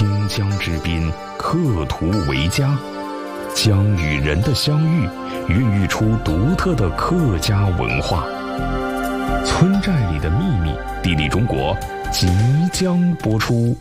清江之滨，刻图为家。江与人的相遇，孕育出独特的客家文化。村寨里的秘密，地理中国即将播出。